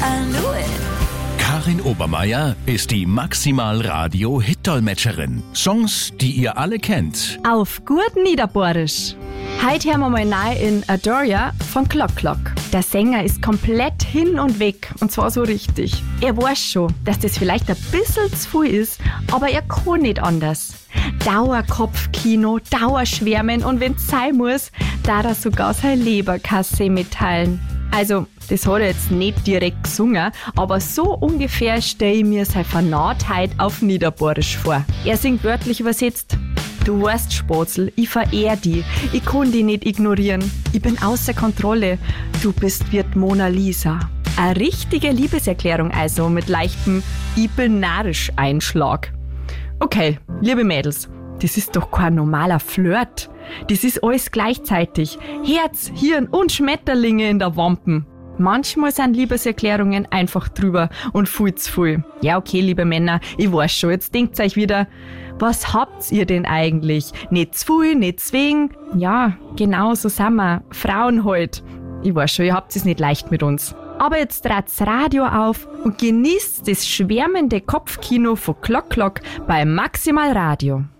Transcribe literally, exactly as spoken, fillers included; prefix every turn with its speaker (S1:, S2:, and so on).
S1: I knew it.
S2: Karin Obermeier ist die Maximal-Radio-Hit-Dolmetscherin. Songs, die ihr alle kennt.
S3: Auf gut Niederbohrisch. Heute hören wir mal rein in Adoria von Clock Clock. Der Sänger ist komplett hin und weg, und zwar so richtig. Er weiß schon, dass das vielleicht ein bisschen zu viel ist, aber er kann nicht anders. Dauerkopfkino, Dauerschwärmen und wenn's sein muss, darf er sogar seine Leberkasse mitteilen. Also, das hat er jetzt nicht direkt gesungen, aber so ungefähr stelle ich mir seine Vernarrtheit auf Niederbohrisch vor. Er singt wörtlich übersetzt: Du weißt, Spatzel, ich verehr dich, ich kann dich nicht ignorieren. Ich bin außer Kontrolle, du bist wie die Mona Lisa. Eine richtige Liebeserklärung also mit leichtem Ich bin narrisch Einschlag. Okay, liebe Mädels, das ist doch kein normaler Flirt. Das ist alles gleichzeitig. Herz, Hirn und Schmetterlinge in der Wampen. Manchmal sind Liebeserklärungen einfach drüber und viel zu viel. Ja, okay, liebe Männer, ich weiß schon, jetzt denkt euch wieder, was habt ihr denn eigentlich? Nicht zu viel, nicht zu wenig? Ja, genau so sind wir. Frauen halt. Ich weiß schon, ihr habt es nicht leicht mit uns. Aber jetzt dreht's Radio auf und genießt das schwärmende Kopfkino von Clock Clock bei Maximal Radio.